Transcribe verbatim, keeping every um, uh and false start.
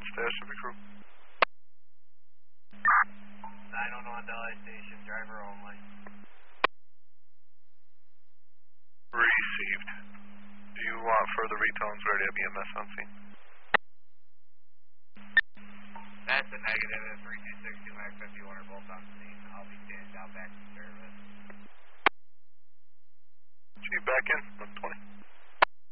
status of the crew. nine one one Delhi Station, driver only. Received. Do you want further retones ready to have E M S on scene? That's a negative. It's three two six two Max fifty-one are both on scene. I'll be standing down back to service. Chief, back in.